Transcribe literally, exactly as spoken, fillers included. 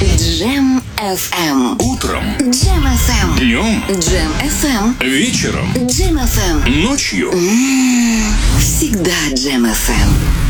Джем эф эм. Утром. Джем эф эм. Днем. Джем эф эм. Вечером. Джем эф эм. Ночью. Всегда Джем эф эм.